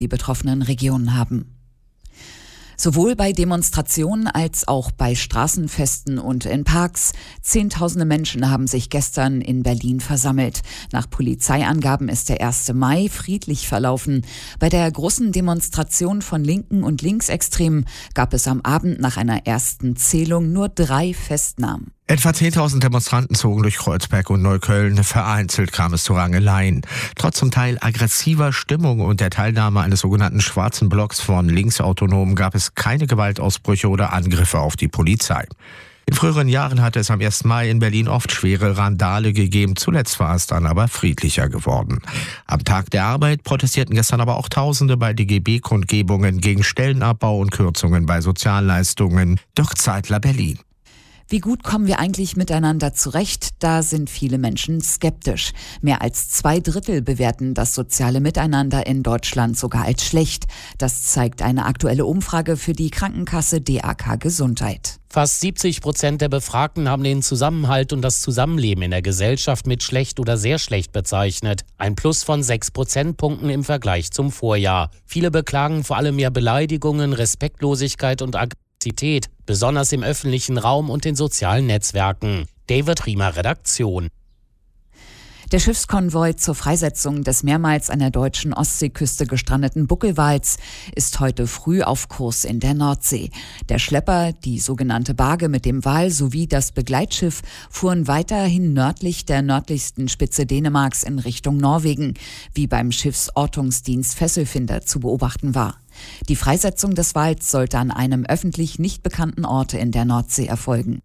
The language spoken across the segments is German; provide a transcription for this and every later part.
die betroffenen Regionen haben. Sowohl bei Demonstrationen als auch bei Straßenfesten und in Parks. Zehntausende Menschen haben sich gestern in Berlin versammelt. Nach Polizeiangaben ist der 1. Mai friedlich verlaufen. Bei der großen Demonstration von Linken und Linksextremen gab es am Abend nach einer ersten Zählung nur 3 Festnahmen. Etwa 10.000 Demonstranten zogen durch Kreuzberg und Neukölln. Vereinzelt kam es zu Rangeleien. Trotz zum Teil aggressiver Stimmung und der Teilnahme eines sogenannten schwarzen Blocks von Linksautonomen gab es keine Gewaltausbrüche oder Angriffe auf die Polizei. In früheren Jahren hatte es am 1. Mai in Berlin oft schwere Randale gegeben. Zuletzt war es dann aber friedlicher geworden. Am Tag der Arbeit protestierten gestern aber auch Tausende bei DGB-Kundgebungen gegen Stellenabbau und Kürzungen bei Sozialleistungen. Dirk Zeitler, Berlin. Wie gut kommen wir eigentlich miteinander zurecht? Da sind viele Menschen skeptisch. Mehr als 2/3 bewerten das soziale Miteinander in Deutschland sogar als schlecht. Das zeigt eine aktuelle Umfrage für die Krankenkasse DAK Gesundheit. Fast 70% der Befragten haben den Zusammenhalt und das Zusammenleben in der Gesellschaft mit schlecht oder sehr schlecht bezeichnet. Ein Plus von 6 Prozentpunkten im Vergleich zum Vorjahr. Viele beklagen vor allem mehr Beleidigungen, Respektlosigkeit und Aggressivität, besonders im öffentlichen Raum und in sozialen Netzwerken. David Riemer, Redaktion. Der Schiffskonvoi zur Freisetzung des mehrmals an der deutschen Ostseeküste gestrandeten Buckelwals ist heute früh auf Kurs in der Nordsee. Der Schlepper, die sogenannte Barge mit dem Wal sowie das Begleitschiff fuhren weiterhin nördlich der nördlichsten Spitze Dänemarks in Richtung Norwegen, wie beim Schiffsortungsdienst Fesselfinder zu beobachten war. Die Freisetzung des Wals sollte an einem öffentlich nicht bekannten Ort in der Nordsee erfolgen.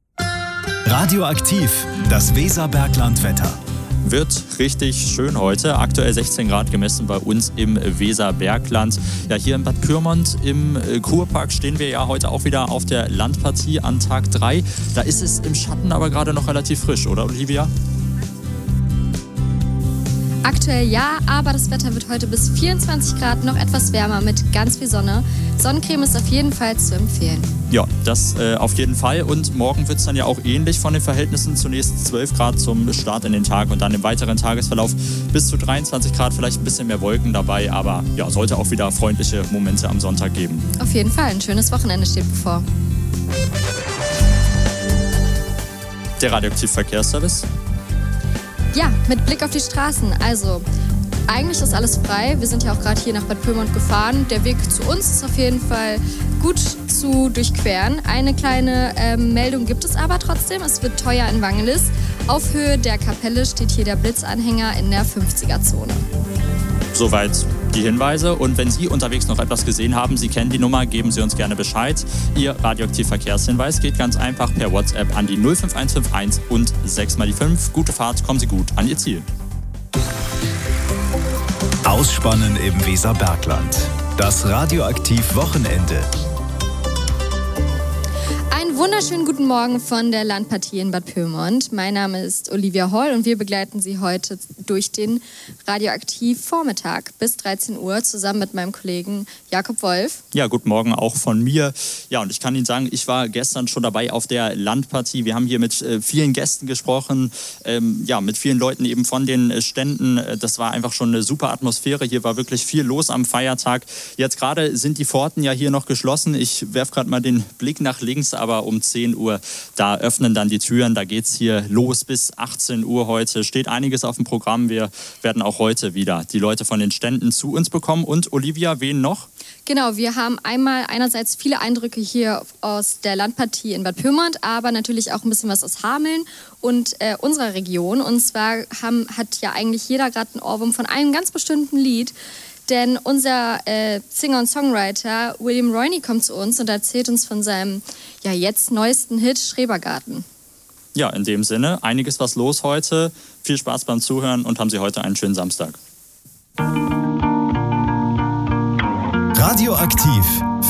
Radioaktiv, das Weserberglandwetter. Wird richtig schön heute. Aktuell 16 Grad gemessen bei uns im Weserbergland. Ja, hier in Bad Pyrmont im Kurpark stehen wir ja heute auch wieder auf der Landpartie an Tag 3. Da ist es im Schatten aber gerade noch relativ frisch, oder Olivia? Aktuell ja, aber das Wetter wird heute bis 24 Grad noch etwas wärmer mit ganz viel Sonne. Sonnencreme ist auf jeden Fall zu empfehlen. Ja, das auf jeden Fall. Und morgen wird es dann ja auch ähnlich von den Verhältnissen. Zunächst 12 Grad zum Start in den Tag und dann im weiteren Tagesverlauf bis zu 23 Grad. Vielleicht ein bisschen mehr Wolken dabei, aber ja, sollte auch wieder freundliche Momente am Sonntag geben. Auf jeden Fall, ein schönes Wochenende steht bevor. Der Radioaktiv-Verkehrsservice. Ja, mit Blick auf die Straßen. Also, eigentlich ist alles frei. Wir sind ja auch gerade hier nach Bad Pyrmont gefahren. Der Weg zu uns ist auf jeden Fall gut zu durchqueren. Eine kleine Meldung gibt es aber trotzdem. Es wird teuer in Wangelis. Auf Höhe der Kapelle steht hier der Blitzanhänger in der 50er-Zone. Soweit die Hinweise. Und wenn Sie unterwegs noch etwas gesehen haben, Sie kennen die Nummer, geben Sie uns gerne Bescheid. Ihr Radioaktiv-Verkehrshinweis geht ganz einfach per WhatsApp an die 05151 und 6 mal die 5. Gute Fahrt, kommen Sie gut an Ihr Ziel. Ausspannen im Weserbergland. Das Radioaktiv-Wochenende. Wunderschönen guten Morgen von der Landpartie in Bad Pyrmont. Mein Name ist Olivia Holl und wir begleiten Sie heute durch den Radioaktiv-Vormittag bis 13 Uhr zusammen mit meinem Kollegen Jakob Wolf. Ja, guten Morgen auch von mir. Ja, und ich kann Ihnen sagen, ich war gestern schon dabei auf der Landpartie. Wir haben hier mit vielen Gästen gesprochen, mit vielen Leuten eben von den Ständen. Das war einfach schon eine super Atmosphäre. Hier war wirklich viel los am Feiertag. Jetzt gerade sind die Pforten ja hier noch geschlossen. Ich werfe gerade mal den Blick nach links, aber um 10 Uhr, da öffnen dann die Türen, da geht's hier los bis 18 Uhr heute. Steht einiges auf dem Programm. Wir werden auch heute wieder die Leute von den Ständen zu uns bekommen. Und Olivia, wen noch? Genau, wir haben einerseits viele Eindrücke hier aus der Landpartie in Bad Pyrmont, aber natürlich auch ein bisschen was aus Hameln und unserer Region. Und zwar hat ja eigentlich jeder gerade einen Ohrwurm von einem ganz bestimmten Lied. Denn unser Singer und Songwriter William Royney kommt zu uns und erzählt uns von seinem jetzt neuesten Hit Schrebergarten. Ja, in dem Sinne, einiges was los heute. Viel Spaß beim Zuhören und haben Sie heute einen schönen Samstag. Radioaktiv.